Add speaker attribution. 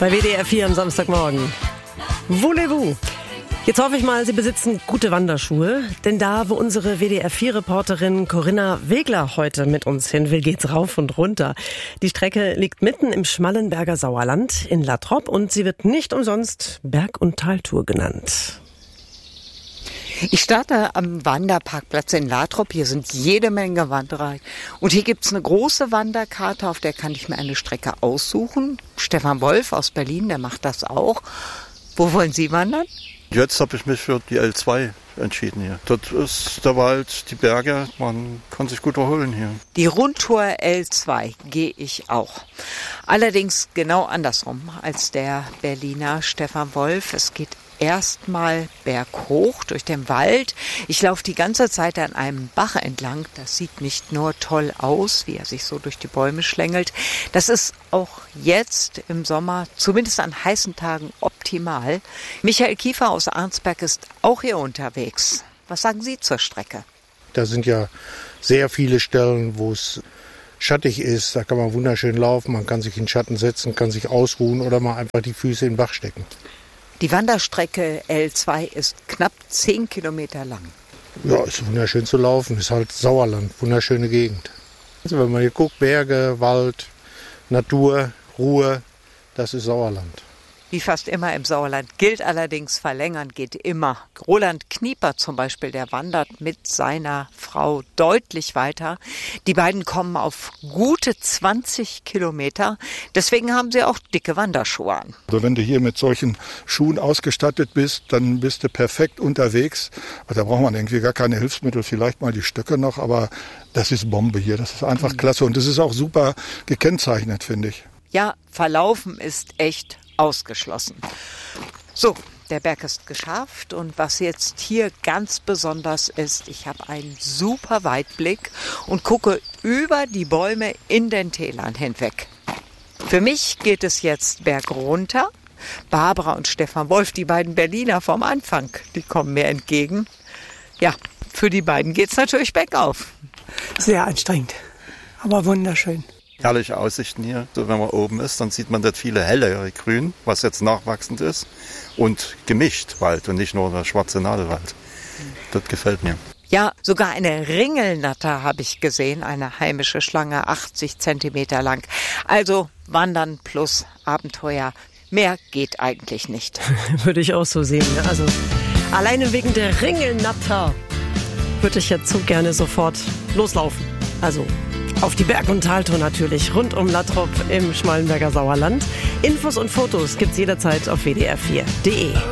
Speaker 1: Bei WDR 4 am Samstagmorgen. Voulez-vous? Jetzt hoffe ich mal, Sie besitzen gute Wanderschuhe, denn da, wo unsere WDR 4-Reporterin Corinna Wegler heute mit uns hin will, geht's rauf und runter. Die Strecke liegt mitten im Schmallenberger Sauerland in Latrop und sie wird nicht umsonst Berg- und Taltour genannt.
Speaker 2: Ich starte am Wanderparkplatz in Latrop. Hier sind jede Menge Wanderer. Und hier gibt's eine große Wanderkarte, auf der kann ich mir eine Strecke aussuchen. Stefan Wolf aus Berlin, der macht das auch. Wo wollen Sie wandern?
Speaker 3: Jetzt habe ich mich für die L2 entschieden hier. Dort ist der Wald, die Berge, man kann sich gut erholen hier.
Speaker 2: Die Rundtour L2 gehe ich auch. Allerdings genau andersrum als der Berliner Stefan Wolf. Es geht erstmal berghoch durch den Wald. Ich laufe die ganze Zeit an einem Bach entlang. Das sieht nicht nur toll aus, wie er sich so durch die Bäume schlängelt. Das ist auch jetzt im Sommer, zumindest an heißen Tagen, optimal. Michael Kiefer aus Arnsberg ist auch hier unterwegs. Was sagen Sie zur Strecke?
Speaker 4: Da sind ja sehr viele Stellen, wo es schattig ist. Da kann man wunderschön laufen, man kann sich in den Schatten setzen, kann sich ausruhen oder mal einfach die Füße in den Bach stecken.
Speaker 2: Die Wanderstrecke L2 ist knapp 10 Kilometer lang.
Speaker 4: Ja, ist wunderschön zu laufen. Ist halt Sauerland, wunderschöne Gegend. Also wenn man hier guckt, Berge, Wald, Natur, Ruhe, das ist Sauerland.
Speaker 2: Wie fast immer im Sauerland gilt allerdings, verlängern geht immer. Roland Knieper zum Beispiel, der wandert mit seiner Frau deutlich weiter. Die beiden kommen auf gute 20 Kilometer. Deswegen haben sie auch dicke Wanderschuhe an.
Speaker 5: Also wenn du hier mit solchen Schuhen ausgestattet bist, dann bist du perfekt unterwegs. Also da braucht man irgendwie gar keine Hilfsmittel, vielleicht mal die Stöcke noch, aber das ist Bombe hier. Das ist einfach klasse und das ist auch super gekennzeichnet, finde ich.
Speaker 2: Ja, verlaufen ist echt ausgeschlossen. So, der Berg ist geschafft und was jetzt hier ganz besonders ist, ich habe einen super Weitblick und gucke über die Bäume in den Tälern hinweg. Für mich geht es jetzt bergunter. Barbara und Stefan Wolf, die beiden Berliner vom Anfang, die kommen mir entgegen. Ja, für die beiden geht's natürlich bergauf.
Speaker 6: Sehr anstrengend, aber wunderschön.
Speaker 3: Herrliche Aussichten hier. So, wenn man oben ist, dann sieht man dort viele helle Grün, was jetzt nachwachsend ist. Und gemischt Wald und nicht nur der schwarze Nadelwald. Das gefällt mir.
Speaker 2: Ja, sogar eine Ringelnatter habe ich gesehen, eine heimische Schlange, 80 Zentimeter lang. Also Wandern plus Abenteuer. Mehr geht eigentlich nicht.
Speaker 1: Würde ich auch so sehen. Also alleine wegen der Ringelnatter würde ich jetzt so gerne sofort loslaufen. Also auf die Berg- und Taltour natürlich, rund um Latrop im Schmallenberger Sauerland. Infos und Fotos gibt's jederzeit auf wdr4.de.